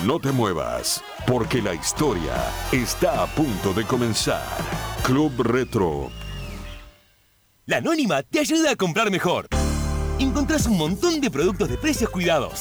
No te muevas, porque la historia está a punto de comenzar. Club Retro. La Anónima te ayuda a comprar mejor. Encontrás un montón de productos de precios cuidados.